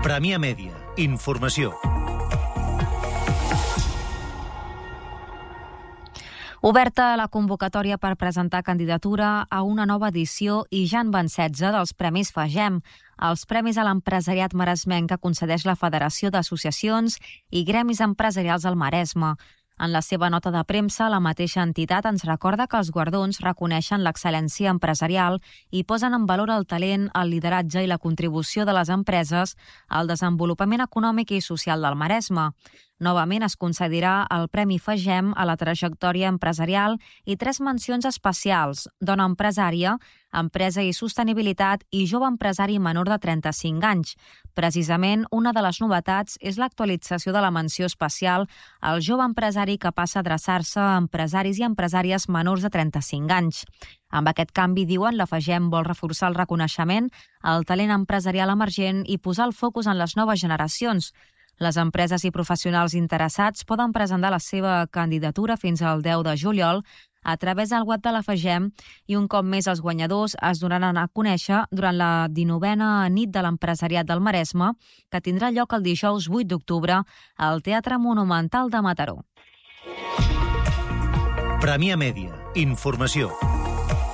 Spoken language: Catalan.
Premià Mèdia. Informació. Oberta la convocatòria per presentar candidatura a una nova edició i ja en van 16 dels Premis FAGEM, els Premis a l'Empresariat Maresmenc que concedeix la Federació d'Associacions i Gremis Empresarials al Maresme. En la seva nota de premsa, la mateixa entitat ens recorda que els guardons reconeixen l'excel·lència empresarial i posen en valor el talent, el lideratge i la contribució de les empreses al desenvolupament econòmic i social del Maresme. Novament es concedirà el Premi FAGEM a la trajectòria empresarial i 3 mencions especials: dona empresària, empresa i sostenibilitat i jove empresari menor de 35 anys. Precisament, una de les novetats és l'actualització de la menció especial al jove empresari que passa a adreçar-se a empresaris i empresàries menors de 35 anys. Amb aquest canvi, diuen, la FAGEM vol reforçar el reconeixement al talent empresarial emergent i posar el focus en les noves generacions. Les empreses i professionals interessats poden presentar la seva candidatura fins al 10 de juliol a través del web de la FAGEM i un cop més els guanyadors es donaran a conèixer durant la 19a nit de l'empresariat del Maresme, que tindrà lloc el dijous 8 d'octubre al Teatre Monumental de Mataró. Premià Mèdia. Informació.